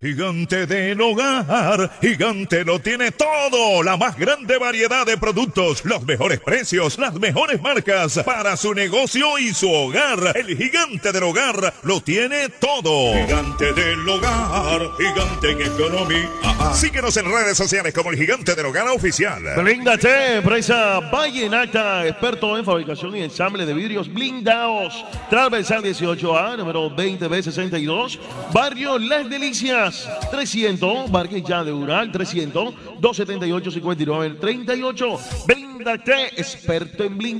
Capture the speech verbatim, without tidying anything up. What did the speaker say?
Gigante del Hogar, Gigante lo tiene todo, la más grande variedad de productos, los mejores precios, las mejores marcas para su negocio y su hogar. El Gigante del Hogar lo tiene todo. Gigante del Hogar, Gigante en economía. Síguenos en redes sociales como el Gigante del Hogar Oficial. Blindate, empresa Vallenata, experto en fabricación y ensamble de vidrios blindados. Transversal dieciocho A, número veinte B sesenta y dos, Barrio Las Delicias. trescientos, Barquilla de Ural, trescientos, doscientos setenta y ocho, cincuenta y nueve, treinta y ocho. Blindate, experto en blindados.